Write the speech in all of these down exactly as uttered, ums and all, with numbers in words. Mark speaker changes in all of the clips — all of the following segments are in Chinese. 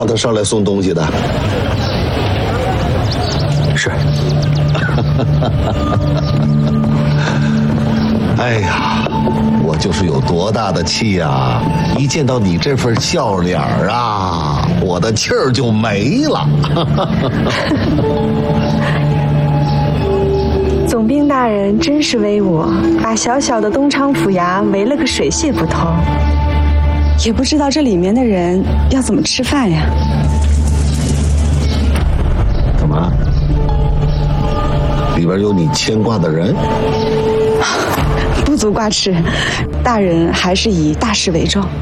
Speaker 1: 让他上来送东西的。
Speaker 2: 是。
Speaker 1: 哎呀，我就是有多大的气呀！一见到你这份笑脸啊，我的气儿就没了。
Speaker 3: 总兵大人真是威武，把小小的东昌府衙围了个水泄不通。也不知道这里面的人要怎么吃饭呀？
Speaker 1: 怎么？里边有你牵挂的人？
Speaker 3: 不足挂齿，大人还是以大事为重。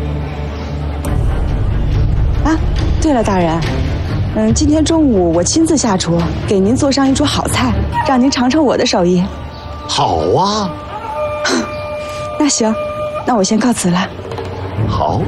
Speaker 3: 啊，对了，大人，嗯，今天中午我亲自下厨，给您做上一桌好菜，让您尝尝我的手艺。
Speaker 1: 好啊。
Speaker 3: 那行，那我先告辞了。
Speaker 1: 好。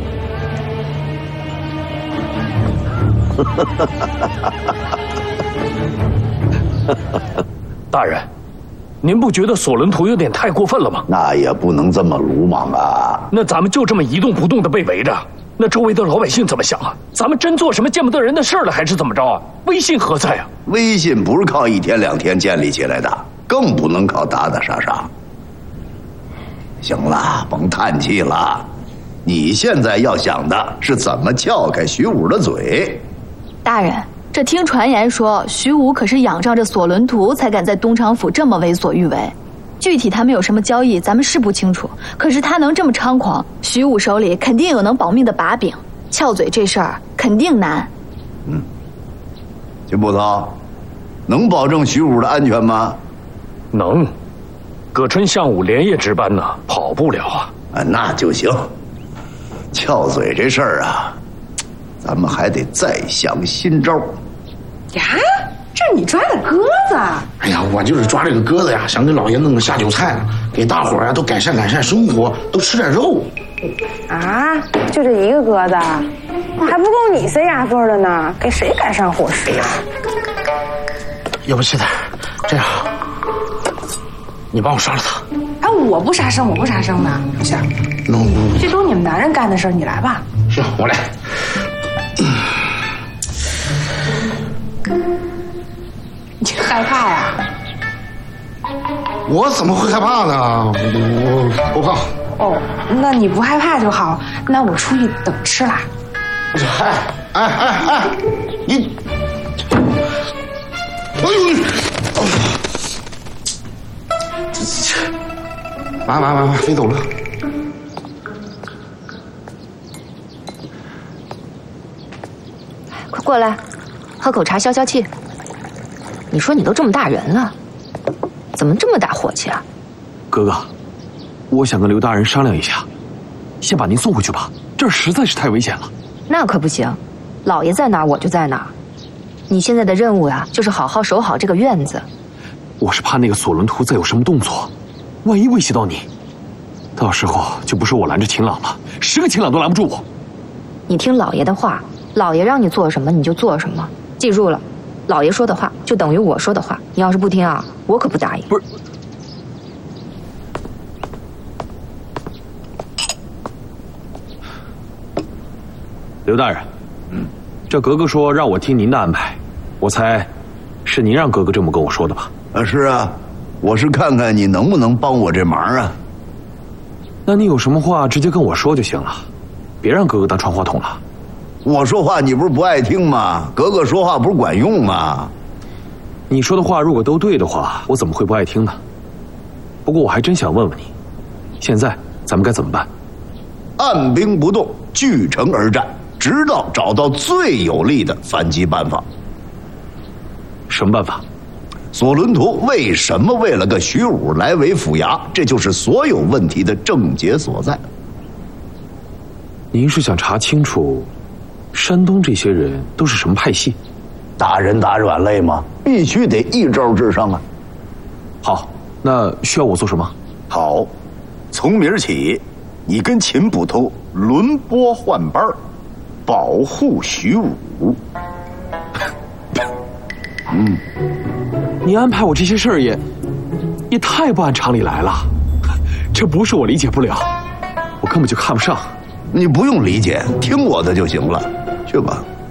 Speaker 2: 大人，您不觉得索伦图有点太过分了吗？
Speaker 4: 那也不能这么鲁莽啊！
Speaker 2: 那咱们就这么一动不动的被围着，那周围的老百姓怎么想啊？咱们真做什么见不得人的事了，还是怎么着啊？威信何在啊？
Speaker 4: 威信不是靠一天两天建立起来的，更不能靠打打杀杀。行了，甭叹气了，你现在要想的是怎么撬开徐武的嘴。
Speaker 5: 大人，这听传言说，徐武可是仰仗着索伦图才敢在东昌府这么为所欲为。具体他们有什么交易，咱们是不清楚。可是他能这么猖狂，徐武手里肯定有能保命的把柄。撬嘴这事儿肯定难。
Speaker 4: 嗯，金捕头，能保证徐武的安全吗？
Speaker 2: 能。葛春向武连夜值班呢，跑不了啊。
Speaker 4: 啊，那就行。撬嘴这事儿啊，咱们还得再想新招。
Speaker 6: 呀，这是你抓的鸽子？
Speaker 7: 哎呀，我就是抓这个鸽子呀，想给老爷弄个下酒菜，给大伙儿啊都改善改善生活，都吃点肉。
Speaker 6: 啊，就这一个鸽子，还不够你塞牙缝的呢，给谁改善伙食啊？
Speaker 7: 要不现在这样，你帮我杀了他。
Speaker 6: 哎，我不杀生，我不杀生的。行，
Speaker 7: 那我
Speaker 6: 这都你们男人干的事儿，你来吧。
Speaker 7: 行，我来。
Speaker 6: 你害怕呀？
Speaker 7: 我怎么会害怕呢？我不怕。
Speaker 6: 哦，那你不害怕就好。那我出去等吃啦。
Speaker 7: 哎哎哎哎，你，哎呦！完完完完，飞走了。
Speaker 8: 快过来，喝口茶消消气。你说你都这么大人了，怎么这么大火气啊？
Speaker 9: 哥哥，我想跟刘大人商量一下，先把您送回去吧，这儿实在是太危险了。
Speaker 8: 那可不行，老爷在哪儿我就在哪儿。你现在的任务呀，就是好好守好这个院子。
Speaker 9: 我是怕那个索伦图再有什么动作，万一威胁到你，到时候就不是我拦着秦朗了，十个秦朗都拦不住我。
Speaker 8: 你听老爷的话，老爷让你做什么你就做什么，记住了，老爷说的话就等于我说的话，你要是不听啊，我可不答应。
Speaker 9: 不是。刘大人，嗯，这格格说让我听您的安排，我猜是您让格格这么跟我说的吧？
Speaker 4: 啊，是啊，我是看看你能不能帮我这忙啊。
Speaker 9: 那你有什么话直接跟我说就行了，别让格格当传话筒了。
Speaker 4: 我说话你不是不爱听吗？格格说话不是管用吗？
Speaker 9: 你说的话如果都对的话，我怎么会不爱听呢？不过我还真想问问你，现在咱们该怎么办？
Speaker 4: 按兵不动，据城而战，直到找到最有力的反击办法。
Speaker 9: 什么办法？
Speaker 4: 索伦图为什么为了个徐武来围府衙？这就是所有问题的症结所在。
Speaker 9: 您是想查清楚山东这些人都是什么派系？
Speaker 4: 打人打软肋吗？必须得一招制胜啊！
Speaker 9: 好，那需要我做什么？
Speaker 4: 好，从明儿起，你跟秦捕头轮播换班，保护徐武。
Speaker 9: 嗯，你安排我这些事儿也也太不按常理来了，这不是我理解不了，我根本就看不上。
Speaker 4: 你不用理解，听我的就行了，去吧。